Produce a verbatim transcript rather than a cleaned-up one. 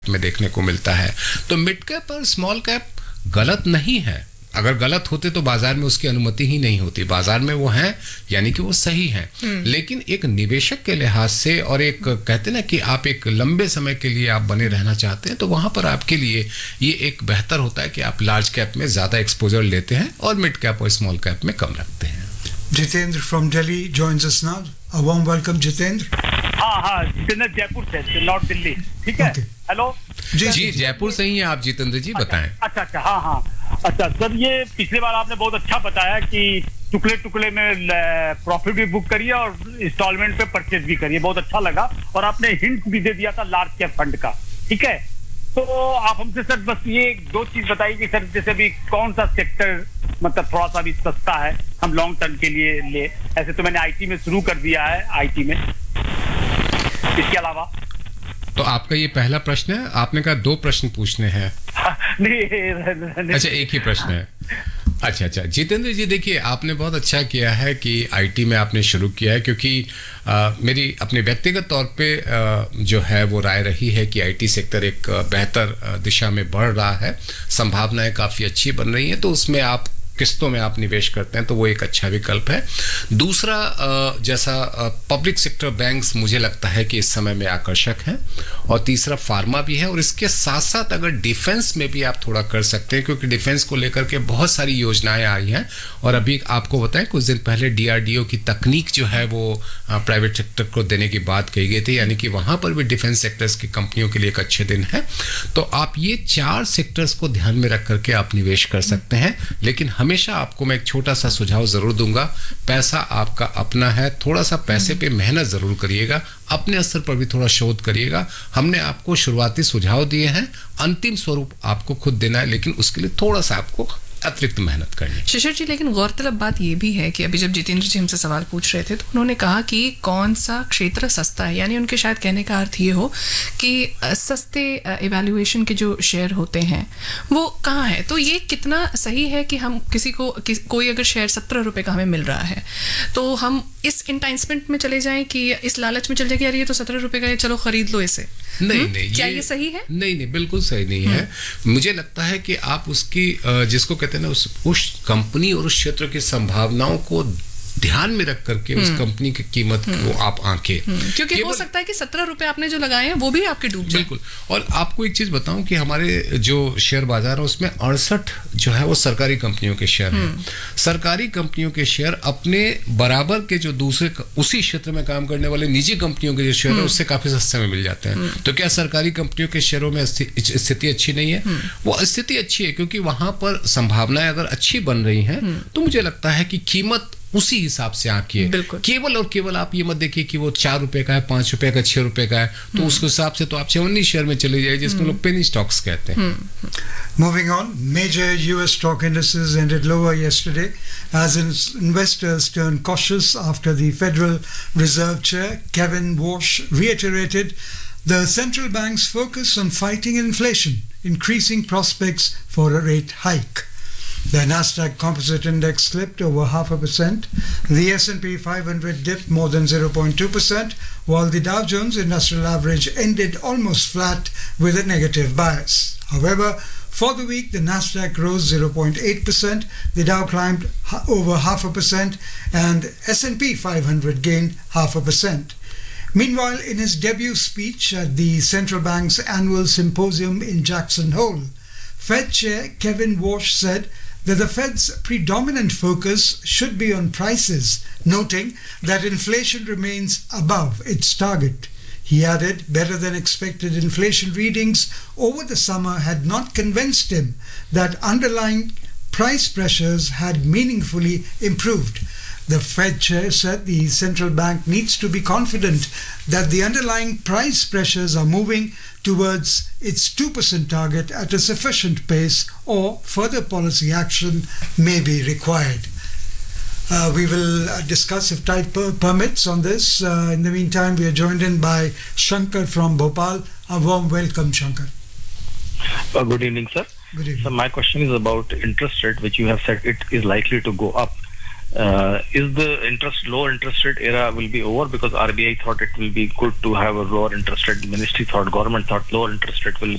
में देखने को मिलता है। तो मिड कैप और स्मॉल कैप गलत नहीं है, अगर गलत होते तो बाजार में उसकी अनुमति ही नहीं होती। बाजार में वो हैं यानी कि वो सही हैं, लेकिन एक निवेशक के लिहाज से और एक कहते ना कि आप एक लंबे समय के लिए आप बने रहना चाहते हैं, तो वहां पर आपके लिए ये एक बेहतर होता है कि आप लार्ज कैप में ज्यादा एक्सपोजर लेते हैं और मिड कैप और स्मॉल कैप में कम रखते हैं। Jitendra from Delhi joins us now. A warm welcome, Jitendra. हाँ हाँ जितेंद्र जयपुर से, नॉर्थ दिल्ली। ठीक है, हेलो जी जी जयपुर से ही हैं आप जितेंद्र जी, बताएं। अच्छा अच्छा हाँ हाँ अच्छा सर, ये पिछले बार आपने बहुत अच्छा बताया कि टुकड़े टुकड़े में प्रॉफिट भी बुक करिए और इंस्टॉलमेंट पे परचेज भी करिए, बहुत अच्छा लगा। और आपने हिंट भी दे दिया था लार्ज कैप फंड का, ठीक है। तो आप हमसे सर बस ये दो चीज बताइए कि सर जैसे भी कौन सा सेक्टर मतलब थोड़ा सा भी सस्ता है हम लॉन्ग टर्म के लिए ले। ऐसे तो मैंने आईटी में शुरू कर दिया है, आईटी में। इसके अलावा तो आपका ये पहला प्रश्न है, आपने कहा दो प्रश्न पूछने हैं। नहीं, अच्छा एक ही प्रश्न है। अच्छा अच्छा जितेंद्र जी, देखिए आपने बहुत अच्छा किया है कि आईटी में आपने शुरू किया है, क्योंकि आ, मेरी अपने व्यक्तिगत तौर पे आ, जो है वो राय रही है कि आईटी सेक्टर एक बेहतर दिशा में बढ़ रहा है, संभावनाएं काफ़ी अच्छी बन रही हैं, तो उसमें आप किस्तों में आप निवेश करते हैं तो वो एक अच्छा विकल्प है। दूसरा, जैसा पब्लिक सेक्टर बैंक्स मुझे लगता है कि इस समय में आकर्षक हैं, और तीसरा फार्मा भी है, और इसके साथ साथ अगर डिफेंस में भी आप थोड़ा कर सकते हैं, क्योंकि डिफेंस को लेकर के बहुत सारी योजनाएं आई हैं। और अभी आपको बताएं कुछ दिन पहले डीआरडीओ की तकनीक जो है वो प्राइवेट सेक्टर को देने की बात कही गई थी, यानी कि वहां पर भी डिफेंस सेक्टर्स की कंपनियों के लिए एक अच्छे दिन है। तो आप ये चार सेक्टर्स को ध्यान में रख करके आप निवेश कर सकते हैं, लेकिन हमेशा आपको मैं एक छोटा सा सुझाव जरूर दूंगा, पैसा आपका अपना है, थोड़ा सा पैसे पे मेहनत जरूर करिएगा, अपने स्तर पर भी थोड़ा शोध करिएगा। हमने आपको शुरुआती सुझाव दिए हैं, अंतिम स्वरूप आपको खुद देना है, लेकिन उसके लिए थोड़ा सा आपको अतिरिक्त मेहनत करनी। शिशिर जी, लेकिन गौरतलब बात ये भी है कि अभी जब जितेंद्र जी हमसे सवाल पूछ रहे थे तो उन्होंने कहा कि कौन सा क्षेत्र सस्ता है, यानी उनके शायद कहने का अर्थ ये हो कि सस्ते इवैल्यूएशन के जो शेयर होते हैं वो कहाँ है। तो ये कितना सही है कि हम किसी को कि, कोई अगर शेयर सत्रह रुपए का हमें मिल रहा है तो हम इस इंटाइसमेंट में चले जाएं कि इस लालच में चले जाए कि यार ये तो सत्रह रुपए का है, चलो खरीद लो इसे। नहीं नहीं, क्या ये, ये सही है? नहीं नहीं, बिल्कुल सही नहीं है। मुझे लगता है कि आप उसकी जिसको कहते हैं ना उस उस कंपनी और उस क्षेत्र की संभावनाओं को ध्यान में रख करके उस कंपनी की कीमत को आप आंके, क्योंकि हो सकता है कि सत्रह रुपए आपने जो लगाए हैं वो भी आपके डूब जाए। बिल्कुल। और आपको एक चीज बताऊं कि हमारे जो शेयर बाजार है उसमें अड़सठ जो है वो सरकारी कंपनियों के शेयर हैं। सरकारी कंपनियों के शेयर अपने बराबर के जो दूसरे उसी क्षेत्र में काम करने वाले निजी कंपनियों के जो शेयर है उससे काफी सस्ते में मिल जाते हैं। तो क्या सरकारी कंपनियों के शेयरों में स्थिति अच्छी नहीं है? वो स्थिति अच्छी है, क्योंकि वहां पर संभावनाएं अगर अच्छी बन रही हैं तो मुझे लगता है कि कीमत उसी हिसाब से आंकिए। केवल और केवल आप ये मत देखिए कि वो चार रुपए का है, पांच रुपए का, छह रुपए का है, तो उस हिसाब से तो आप चवन्नी शेयर में चले जाइए, जिसको लोग पेनी स्टॉक्स कहते हैं। Moving on, major U S stock indices ended lower yesterday as investors turned cautious after the Federal Reserve Chair Kevin Warsh reiterated the central bank's focus on fighting inflation, increasing prospects for a rate hike. The Nasdaq Composite Index slipped over half a percent. The S and P five hundred dipped more than zero point two percent, while the Dow Jones Industrial Average ended almost flat with a negative bias. However, for the week, the Nasdaq rose zero point eight percent, the Dow climbed over half a percent, and S and P five hundred gained half a percent. Meanwhile, in his debut speech at the central bank's annual symposium in Jackson Hole, Fed Chair Kevin Warsh said that the Fed's predominant focus should be on prices, noting that inflation remains above its target. He added better than expected inflation readings over the summer had not convinced him that underlying price pressures had meaningfully improved. The Fed chair said the central bank needs to be confident that the underlying price pressures are moving towards its two percent target at a sufficient pace, or further policy action may be required. Uh, we will uh, discuss if time per- permits on this. Uh, in the meantime, we are joined in by Shankar from Bhopal. A warm welcome, Shankar. Uh, good evening, sir. Good evening. So my question is about interest rate, which you have said it is likely to go up. Uh, is the interest low interest rate era will be over, because R B I thought it will be good to have a lower interest rate, ministry thought, government thought lower interest rate will